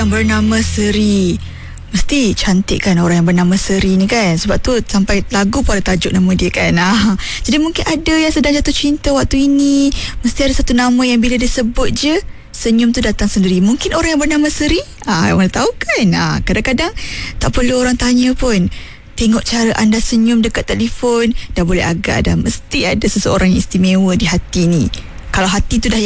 bernama Seri. Mesti cantik kan orang yang bernama Seri ni kan. Sebab tu sampai lagu pun ada tajuk nama dia kan. Jadi mungkin ada yang sedang jatuh cinta waktu ini. Mesti ada satu nama yang bila dia sebut je, senyum tu datang sendiri. Mungkin orang yang bernama Seri. Mana tahu kan. Kadang-kadang tak perlu orang tanya pun. Tengok cara anda senyum dekat telefon, dah boleh agak dah. Mesti ada seseorang yang istimewa di hati ni. Kalau hati tu dah